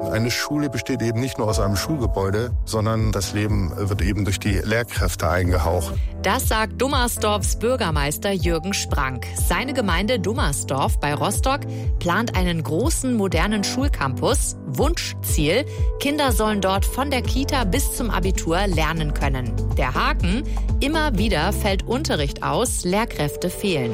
Eine Schule besteht eben nicht nur aus einem Schulgebäude, sondern das Leben wird eben durch die Lehrkräfte eingehaucht. Das sagt Dummersdorfs Bürgermeister Jürgen Sprang. Seine Gemeinde Dummersdorf bei Rostock plant einen großen modernen Schulcampus. Wunschziel: Kinder sollen dort von der Kita bis zum Abitur lernen können. Der Haken: immer wieder fällt Unterricht aus, Lehrkräfte fehlen.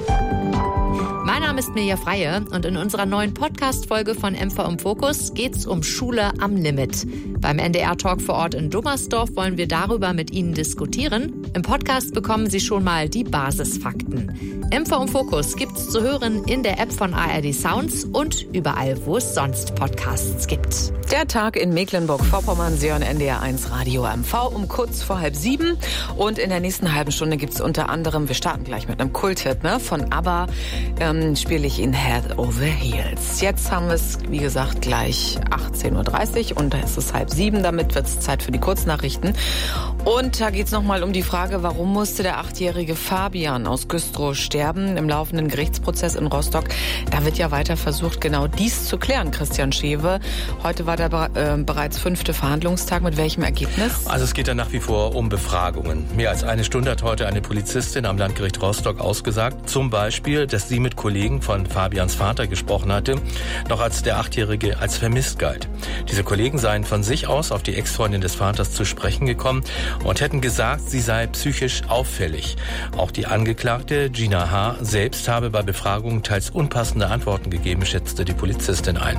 Mein Name ist Mirja Freie und in unserer neuen Podcast-Folge von MV im Fokus geht's um Schule am Limit. Beim NDR-Talk vor Ort in Dummersdorf wollen wir darüber mit Ihnen diskutieren. Im Podcast bekommen Sie schon mal die Basisfakten. MV im Fokus gibt's zu hören in der App von ARD Sounds und überall, wo es sonst Podcasts gibt. Der Tag in Mecklenburg-Vorpommern, Sie hören NDR 1 Radio MV um kurz vor 6:30. Und in der nächsten halben Stunde gibt's unter anderem, wir starten gleich mit einem Kulthit, von ABBA, spiele ich Ihnen Head Over Heels. Jetzt haben wir es, wie gesagt, gleich 18:30 Uhr und es ist 6:30. Damit wird es Zeit für die Kurznachrichten. Und da geht es nochmal um die Frage, warum musste der 8-jährige Fabian aus Güstrow sterben im laufenden Gerichtsprozess in Rostock. Da wird ja weiter versucht, genau dies zu klären, Christian Schewe. Heute war der bereits 5. Verhandlungstag. Mit welchem Ergebnis? Also es geht ja nach wie vor um Befragungen. Mehr als eine Stunde hat heute eine Polizistin am Landgericht Rostock ausgesagt. Zum Beispiel, dass sie mit Kollegen von Fabians Vater gesprochen hatte, noch als der 8-Jährige als vermisst galt. Diese Kollegen seien von sich aus auf die Ex-Freundin des Vaters zu sprechen gekommen und hätten gesagt, sie sei psychisch auffällig. Auch die Angeklagte Gina H. selbst habe bei Befragungen teils unpassende Antworten gegeben, schätzte die Polizistin ein.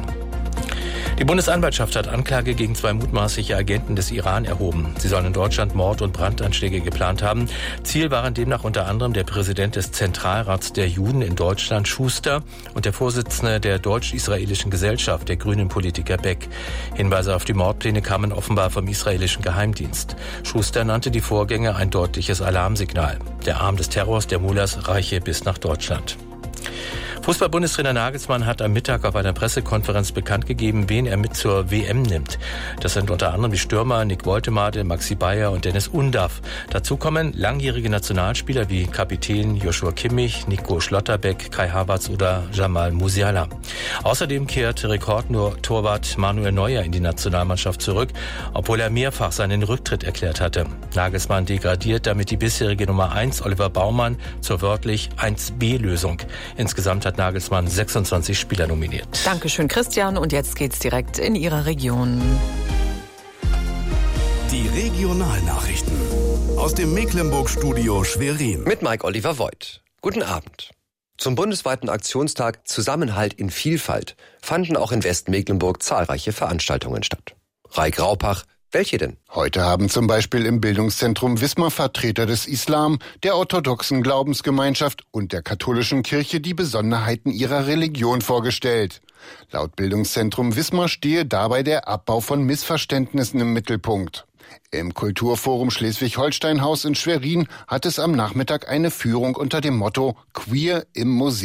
Die Bundesanwaltschaft hat Anklage gegen 2 mutmaßliche Agenten des Iran erhoben. Sie sollen in Deutschland Mord- und Brandanschläge geplant haben. Ziel waren demnach unter anderem der Präsident des Zentralrats der Juden in Deutschland, Schuster, und der Vorsitzende der deutsch-israelischen Gesellschaft, der grünen Politiker Beck. Hinweise auf die Mordpläne kamen offenbar vom israelischen Geheimdienst. Schuster nannte die Vorgänge ein deutliches Alarmsignal. Der Arm des Terrors der Mullahs reiche bis nach Deutschland. Fußball-Bundestrainer Nagelsmann hat am Mittag auf einer Pressekonferenz bekannt gegeben, wen er mit zur WM nimmt. Das sind unter anderem die Stürmer Nick Woltemade, Maxi Bayer und Dennis Undaff. Dazu kommen langjährige Nationalspieler wie Kapitän Joshua Kimmich, Nico Schlotterbeck, Kai Havertz oder Jamal Musiala. Außerdem kehrt Rekordtorwart Manuel Neuer in die Nationalmannschaft zurück, obwohl er mehrfach seinen Rücktritt erklärt hatte. Nagelsmann degradiert damit die bisherige Nummer 1 Oliver Baumann zur wörtlich 1B-Lösung. Insgesamt hat Nagelsmann 26 Spieler nominiert. Dankeschön, Christian. Und jetzt geht's direkt in Ihre Region. Die Regionalnachrichten aus dem Mecklenburg-Studio Schwerin. Mit Mike Oliver Voigt. Guten Abend. Zum bundesweiten Aktionstag Zusammenhalt in Vielfalt fanden auch in Westmecklenburg zahlreiche Veranstaltungen statt. Raik Raupach, welche denn? Heute haben zum Beispiel im Bildungszentrum Wismar Vertreter des Islam, der orthodoxen Glaubensgemeinschaft und der katholischen Kirche die Besonderheiten ihrer Religion vorgestellt. Laut Bildungszentrum Wismar stehe dabei der Abbau von Missverständnissen im Mittelpunkt. Im Kulturforum Schleswig-Holstein-Haus in Schwerin hat es am Nachmittag eine Führung unter dem Motto Queer im Museum